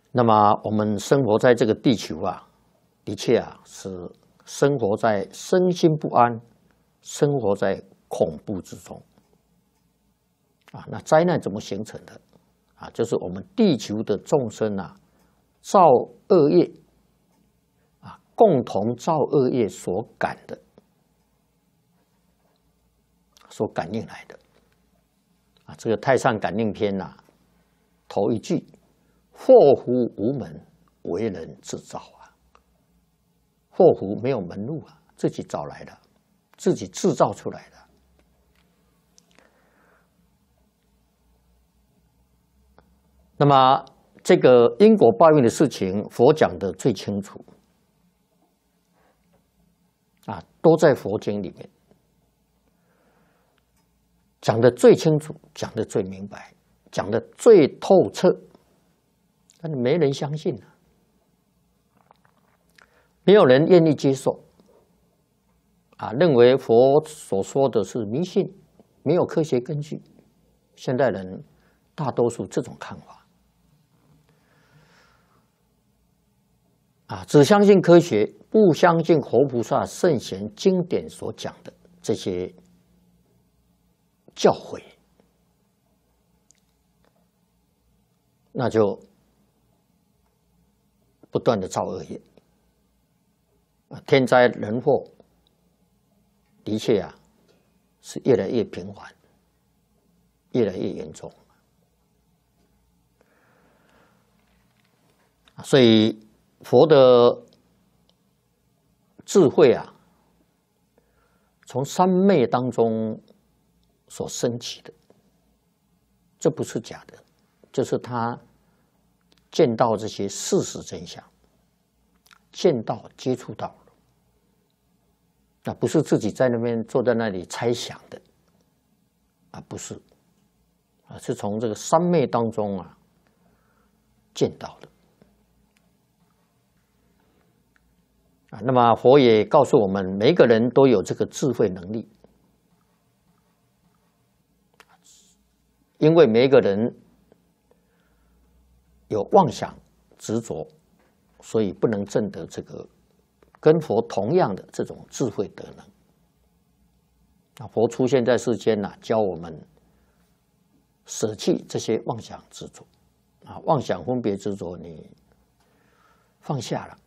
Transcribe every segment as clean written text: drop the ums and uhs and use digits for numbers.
那么我们生活在这个地球啊，的确啊是生活在身心不安、生活在恐怖之中啊。那灾难怎么形成的啊？就是我们地球的众生啊，造恶业啊，共同造恶业所感的、所感应来的啊。这个《太上感应篇》呐，头一句。祸福无门，为人自造啊！祸福没有门路啊，自己找来的，自己制造出来的。那么，这个因果报应的事情，佛讲的最清楚啊，都在佛经里面讲的最清楚，讲的最明白，讲的最透彻。但是没人相信啊，没有人愿意接受啊，认为佛所说的是迷信，没有科学根据。现代人大多数这种看法啊，只相信科学，不相信活菩萨圣贤经典所讲的这些教诲，那就不断的造恶业，天灾人祸的确啊是越来越频繁，越来越严重。所以佛的智慧啊，从三昧当中所升起的，这不是假的，就是他见到这些事实真相，见到接触到了，那不是自己在那边坐在那里猜想的啊，不是啊，是从这个三昧当中啊见到的啊。那么佛也告诉我们，每个人都有这个智慧能力，因为每一个人有妄想执着，所以不能证得这个跟佛同样的这种智慧德能。那佛出现在世间呢，教我们舍弃这些妄想执着啊，妄想分别执着你放下了，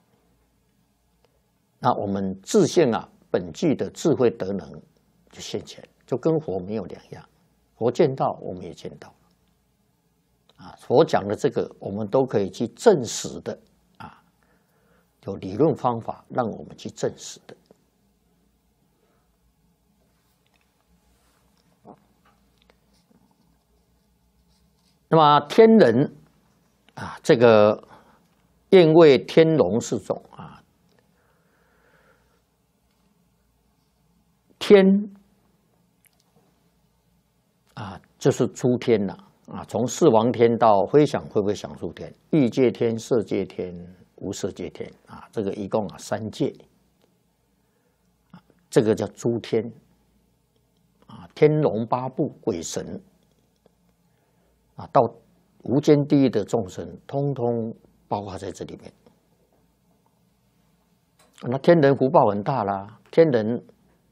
那我们自性啊本具的智慧德能就现前，就跟佛没有两样。佛见到，我们也见到。啊，佛讲的这个，我们都可以去证实的啊，有理论方法让我们去证实的。那么天人啊，这个愿为天龙侍众啊，天啊就是诸天呐。啊，从四王天到非想会不会想处天、欲界天、色界天、无色界天啊，这个一共啊3界，这个叫诸天啊，天龙八部、鬼神啊，到无间地狱的众生，通通包括在这里面。那天人福报很大啦，天人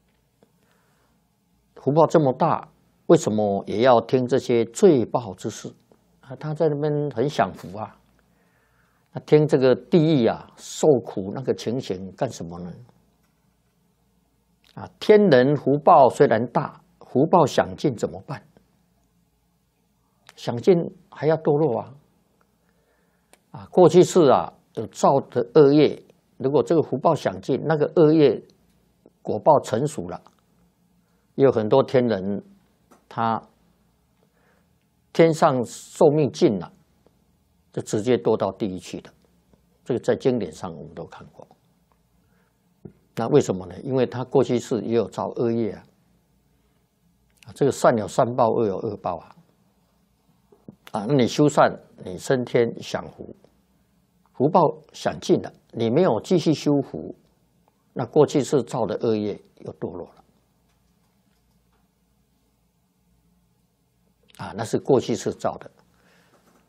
福报这么大。为什么也要听这些罪报之事啊？他在那边很享福啊，他听这个地狱啊受苦那个情形干什么呢？啊，天人福报虽然大，福报享尽怎么办？享尽还要堕落啊！啊，过去世啊有造的恶业，如果这个福报享尽，那个恶业果报成熟了，也有很多天人。他天上寿命尽了，就直接堕到地狱去的。这个在经典上我们都看过。那为什么呢？因为他过去世也有造恶业啊。这个善有善报，恶有恶报啊。啊，那你修善，你升天享福，福报享尽了，你没有继续修福，那过去世造的恶业又堕落了。啊，那是过去世造的。